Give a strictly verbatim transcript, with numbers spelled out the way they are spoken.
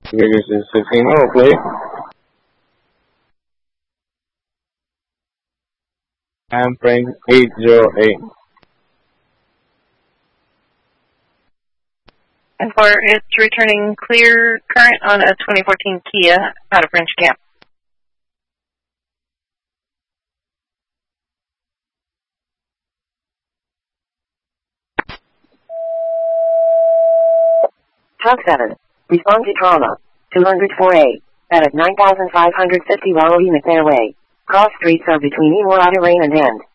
Vegas is sixteen oh, please. I'm frame eight zero eight. And for it's returning clear current on a twenty fourteen Kia out of French Camp. Talk seven. Respond to trauma. two oh four A. At nine thousand five hundred fifty Walla Unit Airway. Cross streets are between Iwara Rain and End.